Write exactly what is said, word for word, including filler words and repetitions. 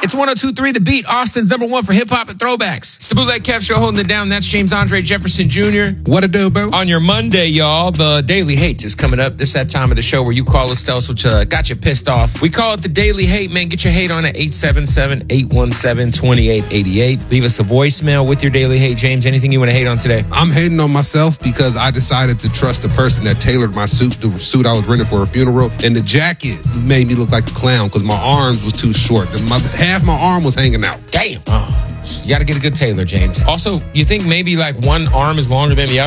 It's one oh two point three The Beat, Austin's number one for hip-hop and throwbacks. It's the Bootleg Kev Show holding it down. That's James Andre Jefferson Junior What a do, boo? On your Monday, y'all, the Daily Hate is coming up. This is that time of the show where you call us, tell us what uh, got you pissed off. We call it the Daily Hate, man. Get your hate on at eight seven seven, eight one seven, two eight eight eight. Leave us a voicemail with your Daily Hate. James, anything you want to hate on today? I'm hating on myself because I decided to trust the person that tailored my suit, the suit I was renting for a funeral, and the jacket made me look like a clown because my arms was too short. My, half my arm was hanging out. Damn. Oh, you got to get a good tailor, James. Also, you think maybe like one arm is longer than the other?